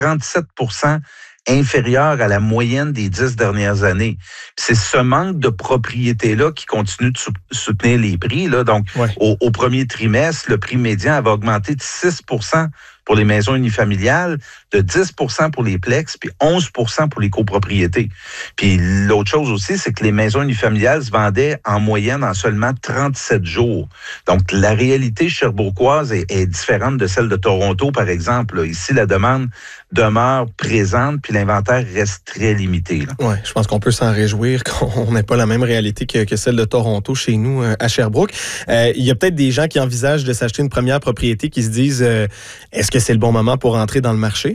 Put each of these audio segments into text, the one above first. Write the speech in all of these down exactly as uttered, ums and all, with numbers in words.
trente-sept pour cent inférieur à la moyenne des dix dernières années. Puis c'est ce manque de propriété-là qui continue de sou- soutenir les prix. Là. Donc, Ouais. au, au premier trimestre, le prix médian avait augmenté de six pour cent pour les maisons unifamiliales, de dix pour cent pour les plex, puis onze pour cent pour les copropriétés. Puis l'autre chose aussi, c'est que les maisons unifamiliales se vendaient en moyenne en seulement trente-sept jours. Donc, la réalité sherbrookoise est, est différente de celle de Toronto, par exemple. Là. Ici, la demande demeure présente, puis l'inventaire reste très limité. Là. Oui, je pense qu'on peut s'en réjouir qu'on n'ait pas la même réalité que, que celle de Toronto chez nous euh, à Sherbrooke. Euh, il y a peut-être des gens qui envisagent de s'acheter une première propriété qui se disent euh, est-ce que c'est le bon moment pour entrer dans le marché?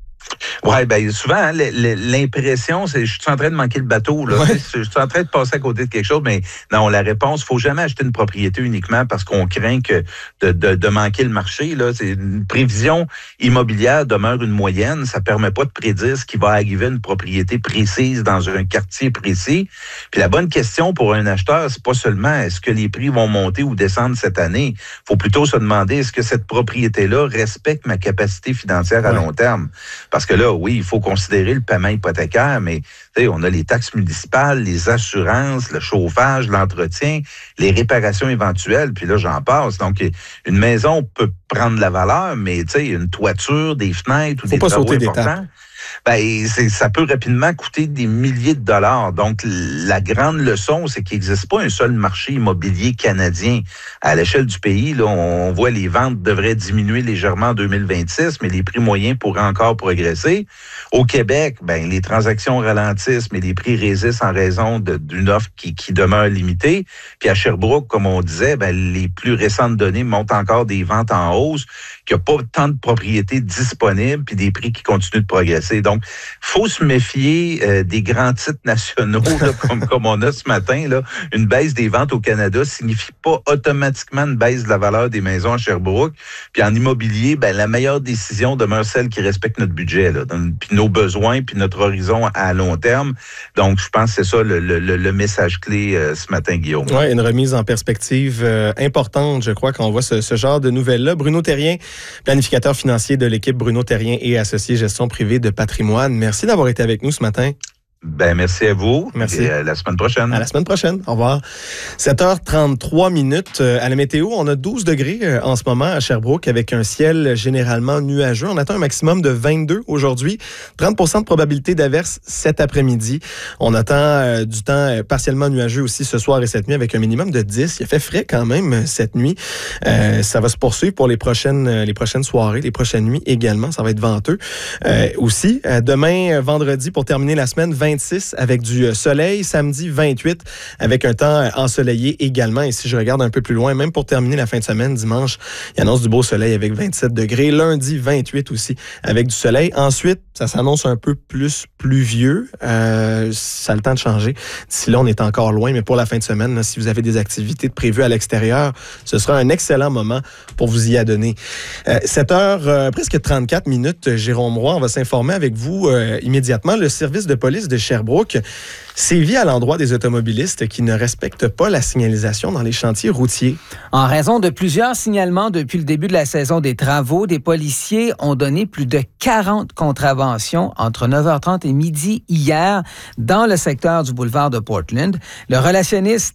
Oui, bien souvent, hein, l'impression, c'est je suis en train de manquer le bateau, là. Ouais. Je suis en train de passer à côté de quelque chose, mais non, la réponse, il ne faut jamais acheter une propriété uniquement parce qu'on craint que de, de, de manquer le marché. Là. C'est une prévision immobilière demeure une moyenne. Ça ne permet pas de prédire ce qui va arriver à une propriété précise dans un quartier précis. Puis la bonne question pour un acheteur, c'est pas seulement est-ce que les prix vont monter ou descendre cette année. Il faut plutôt se demander est-ce que cette propriété-là respecte ma capacité financière à Ouais. long terme. Parce que là, oui, il faut considérer le paiement hypothécaire, mais on a les taxes municipales, les assurances, le chauffage, l'entretien, les réparations éventuelles, puis là, j'en passe. Donc, une maison peut prendre de la valeur, mais une toiture, des fenêtres ou Faut des pas travaux sauter importants, d'étape. ben, c'est, ça peut rapidement coûter des milliers de dollars. Donc, la grande leçon, c'est qu'il n'existe pas un seul marché immobilier canadien. À l'échelle du pays, là, on voit les ventes devraient diminuer légèrement en deux mille vingt-six, mais les prix moyens pourraient encore progresser. Au Québec, ben, les transactions ralentissent, mais les prix résistent en raison de, d'une offre qui, qui demeure limitée. Puis à Sherbrooke, comme on disait, ben, les plus récentes données montrent encore des ventes en hausse, qu'il n'y a pas tant de propriétés disponibles, puis des prix qui continuent de progresser. Donc, faut se méfier euh, des grands titres nationaux, là, comme, comme on a ce matin. Là. Une baisse des ventes au Canada signifie pas automatiquement une baisse de la valeur des maisons à Sherbrooke. Puis en immobilier, ben, la meilleure décision demeure celle qui respecte notre budget, là, donc, puis nos besoins, puis notre horizon à long terme. Donc, je pense que c'est ça le, le, le message clé euh, ce matin, Guillaume. Oui, une remise en perspective euh, importante, je crois, quand on voit ce, ce genre de nouvelles-là. Bruno Terrien, planificateur financier de l'équipe Bruno Terrien et associé gestion privée de patrimoine. Merci d'avoir été avec nous ce matin. Ben, merci à vous. Merci. Et à la semaine prochaine. À la semaine prochaine. Au revoir. sept heures trente-trois minutes. À la météo, on a douze degrés en ce moment à Sherbrooke avec un ciel généralement nuageux. On attend un maximum de vingt-deux aujourd'hui. trente pour cent de probabilité d'averse cet après-midi. On attend euh, du temps partiellement nuageux aussi ce soir et cette nuit avec un minimum de dix. Il a fait frais quand même cette nuit. Euh, ça va se poursuivre pour les prochaines, les prochaines soirées, les prochaines nuits également. Ça va être venteux. Euh, aussi, euh, demain, vendredi, pour terminer la semaine, vingt-six avec du soleil. Samedi, vingt-huit avec un temps ensoleillé également. Et si je regarde un peu plus loin, même pour terminer la fin de semaine, dimanche, il annonce du beau soleil avec vingt-sept degrés. Lundi, vingt-huit aussi avec du soleil. Ensuite, ça s'annonce un peu plus pluvieux. Euh, ça a le temps de changer. D'ici là, on est encore loin, mais pour la fin de semaine, là, si vous avez des activités prévues à l'extérieur, ce sera un excellent moment pour vous y adonner. Euh, sept heures, euh, presque trente-quatre minutes, Jérôme Roy, on va s'informer avec vous euh, immédiatement. Le service de police de Sherbrooke sévit à l'endroit des automobilistes qui ne respectent pas la signalisation dans les chantiers routiers. En raison de plusieurs signalements depuis le début de la saison des travaux, des policiers ont donné plus de quarante contraventions entre neuf heures trente et midi hier dans le secteur du boulevard de Portland. Le relationniste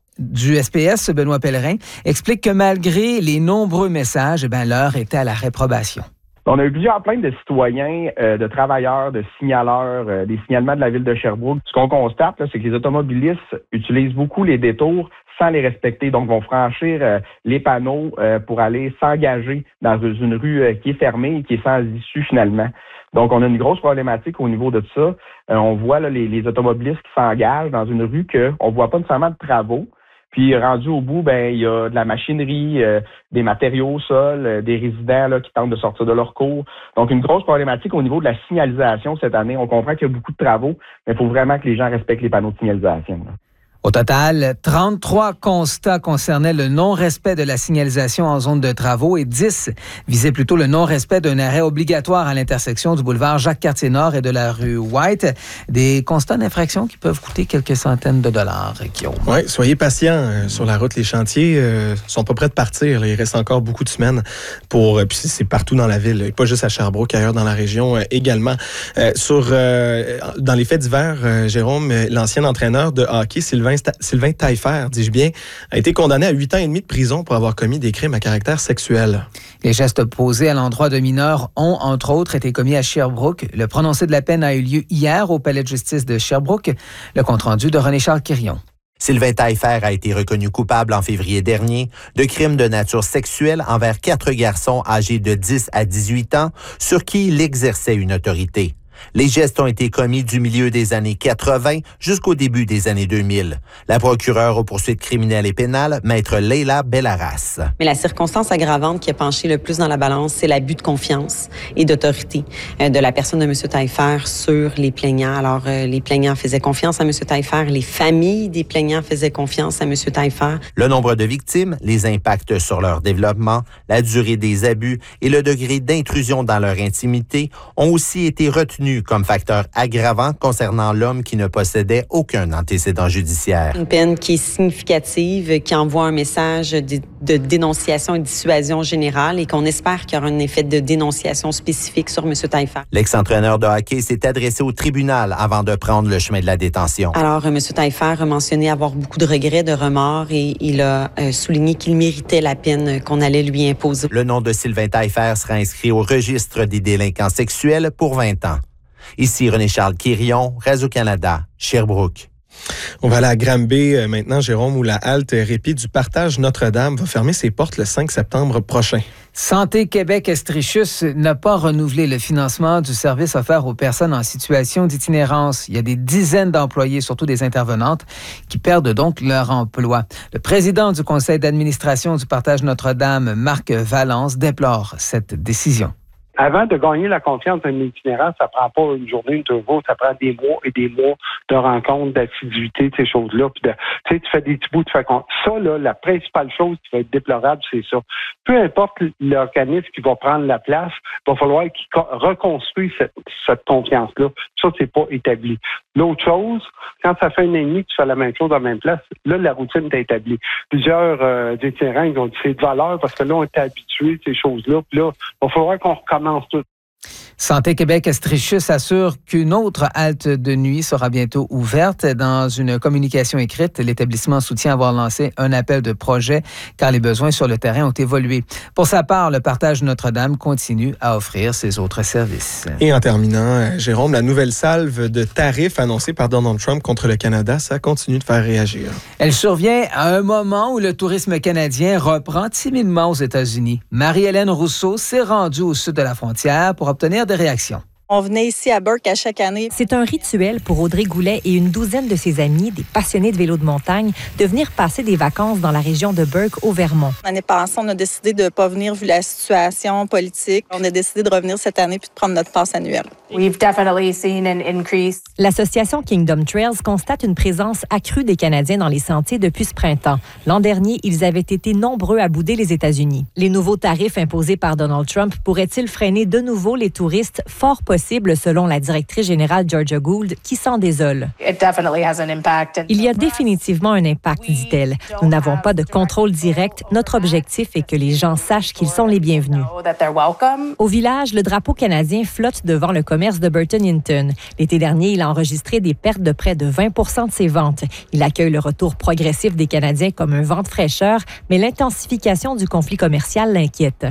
du S P S, Benoît Pellerin, explique que malgré les nombreux messages, eh bien, l'heure était à la réprobation. On a eu plusieurs plaintes de citoyens, euh, de travailleurs, de signaleurs, euh, des signalements de la ville de Sherbrooke. Ce qu'on constate, là, c'est que les automobilistes utilisent beaucoup les détours sans les respecter. Donc, vont franchir euh, les panneaux euh, pour aller s'engager dans une rue euh, qui est fermée et qui est sans issue finalement. Donc, on a une grosse problématique au niveau de ça. Euh, on voit là, les, les automobilistes qui s'engagent dans une rue qu'on ne voit pas nécessairement de travaux. Puis rendu au bout, ben il y a de la machinerie, euh, des matériaux au sol, euh, des résidents là qui tentent de sortir de leur cours. Donc une grosse problématique au niveau de la signalisation cette année. On comprend qu'il y a beaucoup de travaux, mais il faut vraiment que les gens respectent les panneaux de signalisation. Là. Au total, trente-trois constats concernaient le non-respect de la signalisation en zone de travaux et dix visaient plutôt le non-respect d'un arrêt obligatoire à l'intersection du boulevard Jacques-Cartier-Nord et de la rue White. Des constats d'infraction qui peuvent coûter quelques centaines de dollars, Guillaume. Oui, soyez patients euh, sur la route. Les chantiers euh, sont pas prêts de partir. Là. Il reste encore beaucoup de semaines pour. Euh, puis c'est partout dans la ville, pas juste à Sherbrooke, ailleurs dans la région euh, également. Euh, sur euh, dans les faits divers, euh, Jérôme, l'ancien entraîneur de hockey, Sylvain Sylvain Taillefer, dis-je bien, a été condamné à huit ans et demi de prison pour avoir commis des crimes à caractère sexuel. Les gestes posés à l'endroit de mineurs ont, entre autres, été commis à Sherbrooke. Le prononcé de la peine a eu lieu hier au Palais de justice de Sherbrooke. Le compte-rendu de René-Charles Quirion. Sylvain Taillefer a été reconnu coupable en février dernier de crimes de nature sexuelle envers quatre garçons âgés de dix à dix-huit ans sur qui il exerçait une autorité. Les gestes ont été commis du milieu des années quatre-vingts jusqu'au début des années deux mille. La procureure aux poursuites criminelles et pénales, maître Leila Bellaras. Mais la circonstance aggravante qui a penché le plus dans la balance, c'est l'abus de confiance et d'autorité euh, de la personne de M. Taillefer sur les plaignants. Alors, euh, les plaignants faisaient confiance à M. Taillefer, les familles des plaignants faisaient confiance à M. Taillefer. Le nombre de victimes, les impacts sur leur développement, la durée des abus et le degré d'intrusion dans leur intimité ont aussi été retenus comme facteur aggravant concernant l'homme qui ne possédait aucun antécédent judiciaire. Une peine qui est significative, qui envoie un message de, de dénonciation et de dissuasion générale et qu'on espère qu'il y aura un effet de dénonciation spécifique sur M. Taillefer. L'ex-entraîneur de hockey s'est adressé au tribunal avant de prendre le chemin de la détention. Alors, M. Taillefer a mentionné avoir beaucoup de regrets, de remords et il a euh, souligné qu'il méritait la peine qu'on allait lui imposer. Le nom de Sylvain Taillefer sera inscrit au registre des délinquants sexuels pour vingt ans. Ici René-Charles Quirion, Radio-Canada, Sherbrooke. On va aller à Granby euh, maintenant, Jérôme, où la halte répit du partage Notre-Dame va fermer ses portes le cinq septembre prochain. Santé Québec-Estrichus n'a pas renouvelé le financement du service offert aux personnes en situation d'itinérance. Il y a des dizaines d'employés, surtout des intervenantes, qui perdent donc leur emploi. Le président du conseil d'administration du partage Notre-Dame, Marc Valence, déplore cette décision. Avant de gagner la confiance d'un itinérant, ça prend pas une journée, deux jours, ça prend des mois et des mois de rencontres, d'assiduité, de ces choses-là. Puis de, tu sais, tu fais des petits bouts de fais compte. Ça, là, la principale chose qui va être déplorable, c'est ça. Peu importe l'organisme qui va prendre la place, il va falloir qu'il reconstruise cette, cette confiance-là. Ça, c'est pas établi. L'autre chose, quand ça fait un an et demi que tu fais la même chose dans la même place, là, la routine est établie. Plusieurs euh, itinérants, ils ont dit c'est de valeur parce que là, on était habitués à ces choses-là. Puis là, il va falloir qu'on recommence tout. Santé Québec-Estrichus assure qu'une autre halte de nuit sera bientôt ouverte. Dans une communication écrite, l'établissement soutient avoir lancé un appel de projet car les besoins sur le terrain ont évolué. Pour sa part, le partage Notre-Dame continue à offrir ses autres services. Et en terminant, Jérôme, la nouvelle salve de tarifs annoncée par Donald Trump contre le Canada, ça continue de faire réagir. Elle survient à un moment où le tourisme canadien reprend timidement aux États-Unis. Marie-Hélène Rousseau s'est rendue au sud de la frontière pour obtenir des réactions. On venait ici à Burke à chaque année. C'est un rituel pour Audrey Goulet et une douzaine de ses amis, des passionnés de vélo de montagne, de venir passer des vacances dans la région de Burke, au Vermont. L'année passée, on a décidé de ne pas venir vu la situation politique. On a décidé de revenir cette année puis de prendre notre passe annuelle. We've definitely seen an increase. L'association Kingdom Trails constate une présence accrue des Canadiens dans les sentiers depuis ce printemps. L'an dernier, ils avaient été nombreux à bouder les États-Unis. Les nouveaux tarifs imposés par Donald Trump pourraient-ils freiner de nouveau les touristes? Fort possible, selon la directrice générale Georgia Gould, qui s'en désole. Il y a définitivement un impact, dit-elle. Nous n'avons pas de contrôle direct. Notre objectif est que les gens sachent qu'ils sont les bienvenus. Au village, le drapeau canadien flotte devant le commerce de Burton-Hinton. L'été dernier, il a enregistré des pertes de près de vingt pour cent de ses ventes. Il accueille le retour progressif des Canadiens comme un vent de fraîcheur, mais l'intensification du conflit commercial l'inquiète.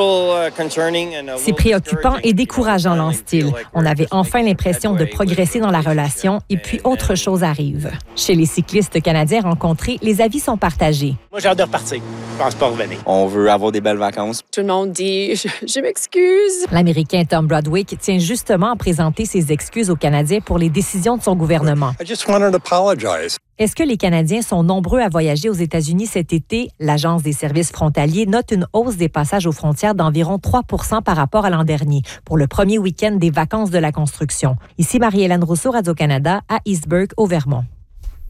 C'est préoccupant et décourageant, lance-t-il. On avait enfin l'impression de progresser dans la relation et puis autre chose arrive. Chez les cyclistes canadiens rencontrés, les avis sont partagés. Moi, j'ai hâte de repartir. Je pense pas revenir. On veut avoir des belles vacances. Tout le monde dit je, « je m'excuse ». L'Américain Tom Broadwick tient justement à présenter ses excuses aux Canadiens pour les décisions de son gouvernement. I just wanted to apologize. Est-ce que les Canadiens sont nombreux à voyager aux États-Unis cet été? L'Agence des services frontaliers note une hausse des passages aux frontières d'environ trois pour cent par rapport à l'an dernier, pour le premier week-end des vacances de la construction. Ici Marie-Hélène Rousseau, Radio-Canada, à East Burke, au Vermont.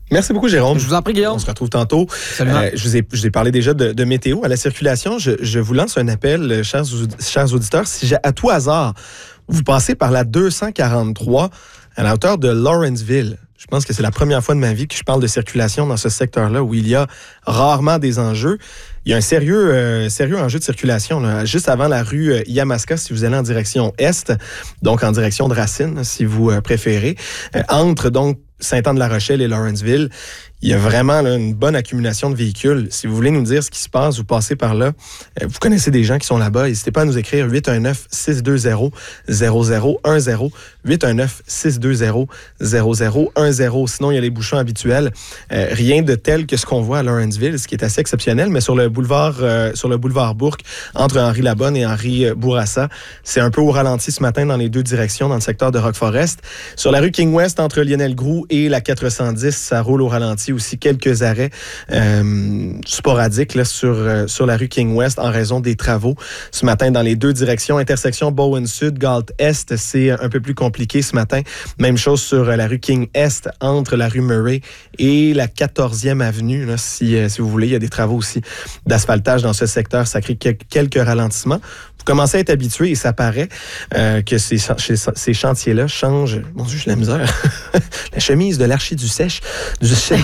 Merci beaucoup, Jérôme. Je vous en prie, Guillaume. On se retrouve tantôt. Euh, je, vous ai, je vous ai parlé déjà de, de météo. À la circulation, je, je vous lance un appel, chers, chers auditeurs. Si à tout hasard, vous passez par la deux cent quarante-trois à la hauteur de Lawrenceville, je pense que c'est la première fois de ma vie que je parle de circulation dans ce secteur-là où il y a rarement des enjeux. Il y a un sérieux, euh, sérieux enjeu de circulation là, juste avant la rue euh, Yamaska, si vous allez en direction est, donc en direction de Racine, si vous euh, préférez, euh, entre donc Saint-Anne-de-la-Rochelle et Lawrenceville. Il y a vraiment là, une bonne accumulation de véhicules. Si vous voulez nous dire ce qui se passe, vous passez par là. Euh, vous connaissez des gens qui sont là-bas. N'hésitez pas à nous écrire huit un neuf, six deux zéro, zéro zéro un zéro, huit un neuf, six deux zéro, zéro zéro un zéro. Sinon, il y a les bouchons habituels. Euh, rien de tel que ce qu'on voit à Lawrenceville, ce qui est assez exceptionnel, mais sur le boulevard, euh, sur le boulevard Bourque, entre Henri Labonne et Henri Bourassa, c'est un peu au ralenti ce matin dans les deux directions, dans le secteur de Rock Forest. Sur la rue King West, entre Lionel Groulx et la quatre cent dix, ça roule au ralenti aussi, quelques arrêts euh, sporadiques là, sur, euh, sur la rue King West en raison des travaux. Ce matin, dans les deux directions, intersection Bowen Sud, Galt Est, c'est un peu plus compliqué ce matin. Même chose sur la rue King Est, entre la rue Murray et la quatorzième avenue. Là, si, euh, si vous voulez, il y a des travaux aussi d'asphaltage dans ce secteur. Ça crée quelques ralentissements. Vous commencez à être habitué et ça paraît euh, que ces, ces chantiers-là changent. Mon Dieu, j'ai la misère. La chemise de l'archi du sèche. Du sèche.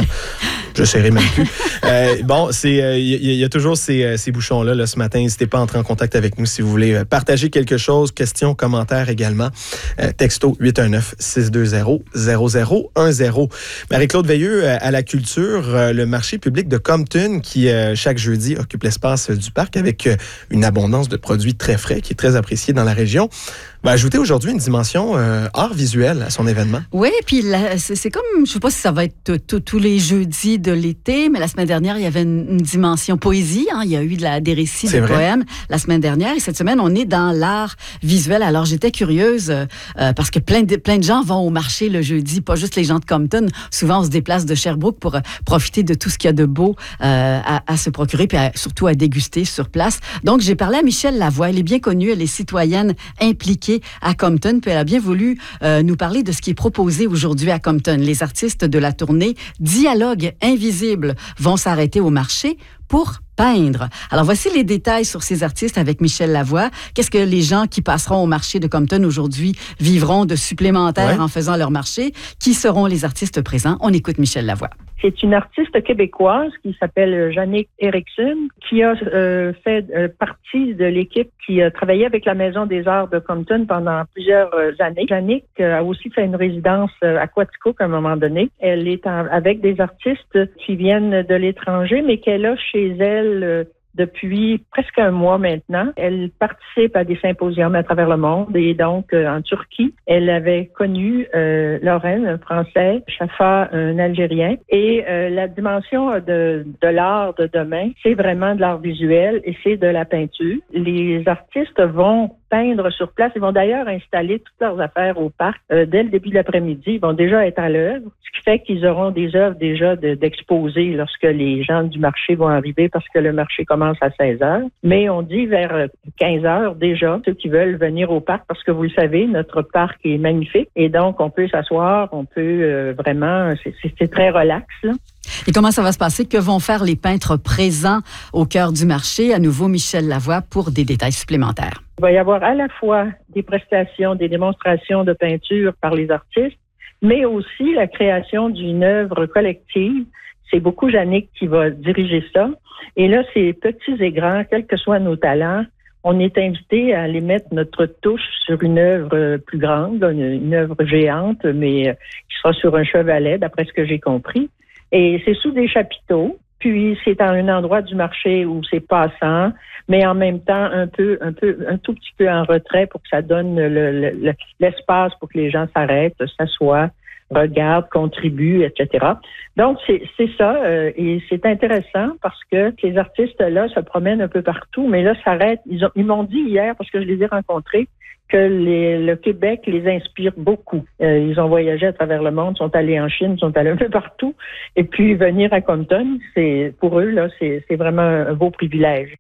Je ne saurais même plus. Euh, bon, c'est, il euh, y, y a toujours ces, ces bouchons-là là, ce matin. N'hésitez pas à entrer en contact avec nous si vous voulez partager quelque chose, questions, commentaires également. Euh, texto huit un neuf, six deux zéro, zéro zéro un zéro. Marie-Claude Veilleux, à la culture, le marché public de Compton qui, chaque jeudi, occupe l'espace du parc avec une abondance de produits très frais qui est très apprécié dans la région, va ajouter aujourd'hui une dimension euh, art visuel à son événement. Oui, puis là, c'est, c'est comme, je ne sais pas si ça va être tous les jeudis de l'été, mais la semaine dernière, il y avait une, une dimension poésie. Hein, il y a eu de la, des récits de poèmes la semaine dernière. Et cette semaine, on est dans l'art visuel. Alors, j'étais curieuse euh, parce que plein de, plein de gens vont au marché le jeudi, pas juste les gens de Compton. Souvent, on se déplace de Sherbrooke pour euh, profiter de tout ce qu'il y a de beau euh, à, à se procurer, puis à, surtout à déguster sur place. Donc, j'ai parlé à Michèle Lavoie. Elle est bien connue. Elle est citoyenne impliquée à Compton, puis elle a bien voulu euh, nous parler de ce qui est proposé aujourd'hui à Compton. Les artistes de la tournée Dialogue Invisible vont s'arrêter au marché pour peindre. Alors, voici les détails sur ces artistes avec Michèle Lavoie. Qu'est-ce que les gens qui passeront au marché de Compton aujourd'hui vivront de supplémentaire ouais. en faisant leur marché? Qui seront les artistes présents? On écoute Michèle Lavoie. C'est une artiste québécoise qui s'appelle Jannick Erickson, qui a euh, fait euh, partie de l'équipe qui a travaillé avec la Maison des Arts de Compton pendant plusieurs euh, années. Jannick euh, a aussi fait une résidence euh, à Quaticook à un moment donné. Elle est en, avec des artistes qui viennent de l'étranger, mais qu'elle a chez elle euh, depuis presque un mois maintenant. Elle participe à des symposiums à travers le monde et donc euh, en Turquie, elle avait connu euh, Lorraine, un Français, Chafa, un Algérien. Et euh, la dimension de, de l'art de demain, c'est vraiment de l'art visuel et c'est de la peinture. Les artistes vont peindre sur place. Ils vont d'ailleurs installer toutes leurs affaires au parc euh, dès le début de l'après-midi. Ils vont déjà être à l'œuvre, ce qui fait qu'ils auront des œuvres déjà de, d'exposer lorsque les gens du marché vont arriver parce que le marché commence à seize heures. Mais on dit vers quinze heures déjà, ceux qui veulent venir au parc, parce que vous le savez, notre parc est magnifique et donc on peut s'asseoir, on peut euh, vraiment, c'est, c'est, c'est très relax, là. Et comment ça va se passer? Que vont faire les peintres présents au cœur du marché? À nouveau, Michèle Lavoie pour des détails supplémentaires. Il va y avoir à la fois des prestations, des démonstrations de peinture par les artistes, mais aussi la création d'une œuvre collective. C'est beaucoup Jannick qui va diriger ça. Et là, c'est petits et grands, quels que soient nos talents, on est invité à aller mettre notre touche sur une œuvre plus grande, une, une œuvre géante, mais qui sera sur un chevalet, d'après ce que j'ai compris. Et c'est sous des chapiteaux, puis c'est à un endroit du marché où c'est passant, mais en même temps un peu, un peu, un tout petit peu en retrait pour que ça donne le, le, l'espace pour que les gens s'arrêtent, s'assoient, regardent, contribuent, et cetera. Donc c'est, c'est ça, euh, et c'est intéressant parce que les artistes là se promènent un peu partout, mais là s'arrêtent. Ils ont, ils m'ont dit hier parce que je les ai rencontrés que les, le Québec les inspire beaucoup. Euh, ils ont voyagé à travers le monde, sont allés en Chine, sont allés un peu partout. Et puis venir à Compton, c'est pour eux là, c'est, c'est vraiment un beau privilège.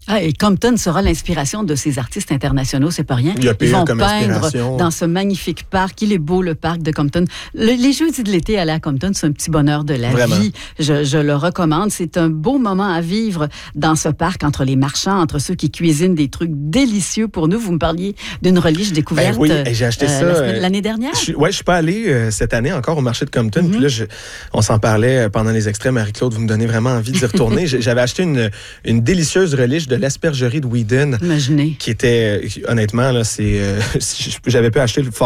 Ah, et Compton sera l'inspiration de ces artistes internationaux, c'est pas rien. Il y a Ils vont comme peindre dans ce magnifique parc. Il est beau, le parc de Compton. Le, les jeudis de l'été aller à Compton, c'est un petit bonheur de la Vraiment. vie. Je, je le recommande. C'est un beau moment à vivre dans ce parc, entre les marchands, entre ceux qui cuisinent des trucs délicieux pour nous. Vous me parliez d'une relish découverte ben oui, et j'ai acheté euh, ça, la semaine, l'année dernière. Oui, je suis pas allé euh, cette année encore au marché de Compton. Mm-hmm. Puis là, je, on s'en parlait pendant les extraits. Marie-Claude, vous me donnez vraiment envie d'y retourner. J'avais acheté une, une délicieuse relish de l'aspergerie de Whedon. Imaginez. Qui était, honnêtement, là, c'est, euh, j'avais pu acheter le